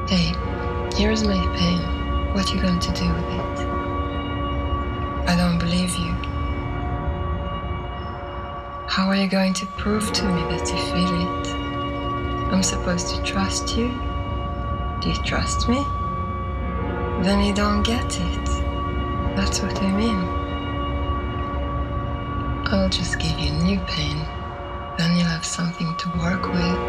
Hey, here's my pain. What you going to do with it? I don't believe you. How are you going to prove to me that you feel it? I'm supposed to trust you? Do you trust me? Then you don't get it. That's what I mean. I'll just give you new pain. Then you'll have something to work with.